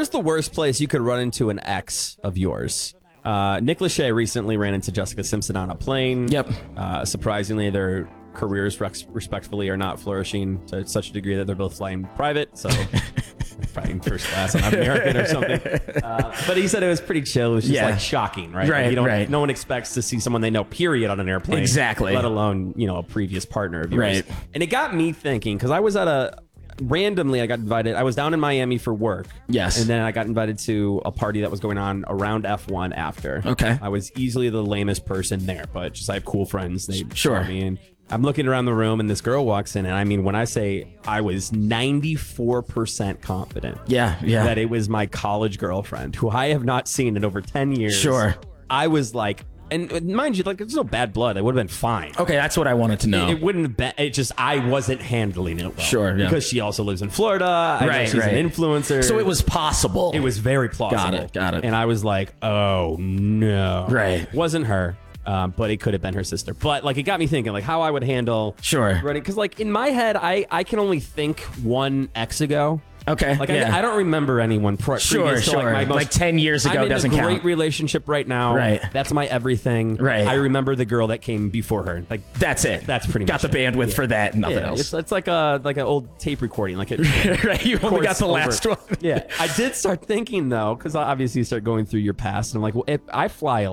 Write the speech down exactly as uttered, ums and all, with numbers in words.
where's the worst place you could run into an ex of yours? Uh, Nick Lachey recently ran into Jessica Simpson on a plane. Yep. Uh, surprisingly, their careers rex- respectfully are not flourishing to such a degree that they're both flying private. So flying first class on American or something. Uh, but he said it was pretty chill. It was just Yeah. like shocking, right? Right, Like, you don't, right. No one expects to see someone they know, period, on an airplane. Exactly. Let alone, you know, a previous partner of yours. Right. And it got me thinking, because I was at a... randomly I got invited. I was down in Miami for work. Yes. And then I got invited to a party that was going on around F one after. Okay. I was easily the lamest person there, but just I have cool friends. They Sure. saw me, and I'm looking around the room and this girl walks in, and I mean, when I say I was ninety-four percent confident Yeah, yeah. that it was my college girlfriend who I have not seen in over ten years. Sure. I was like, and mind you, like, there's no bad blood. It would have been fine. Okay, that's what I wanted to know. It wouldn't have been. It just I wasn't handling it well. Sure, yeah. Because she also lives in Florida. I know Right, she's right. an influencer. So it was possible. It was very plausible. Got it, got it. And I was like, oh no, Right. Wasn't her. Um, but it could have been her sister. But like, it got me thinking, like, how I would handle Sure. running. Because like in my head, I I can only think one ex ago. Okay. Like yeah. I, I don't remember anyone. Pre- Sure, previous to, sure. Like, my most, Like ten years ago I'm in doesn't a great count. relationship right now. Right. That's my everything. Right. I remember the girl that came before her. Like That's it. That's pretty got much the it. bandwidth Yeah. for that and nothing Yeah, else. it's, it's like a like an old tape recording. Like it, Right, you only got course the over. last one. Yeah, I did start thinking though, because obviously you start going through your past, and I'm like, well, if I fly a